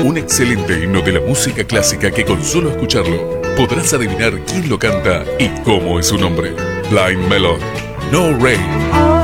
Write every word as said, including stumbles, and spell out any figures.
Un excelente himno de la música clásica que con solo escucharlo podrás adivinar quién lo canta y cómo es su nombre. Blind Melon, No Rain.